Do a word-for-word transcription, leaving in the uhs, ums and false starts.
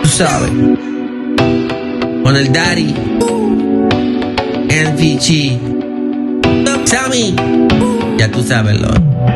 Tú sabes. Con el Daddy. N V G. Sammy. Ya tú sabes, Lord.